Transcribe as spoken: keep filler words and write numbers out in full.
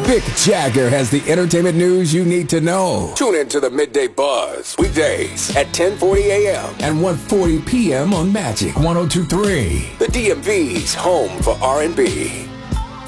Mick Jagger has the entertainment news you need to know. Tune in to the Midday Buzz weekdays at ten forty a.m. and one forty p.m. on Magic one oh two point three. The D M V's home for R and B.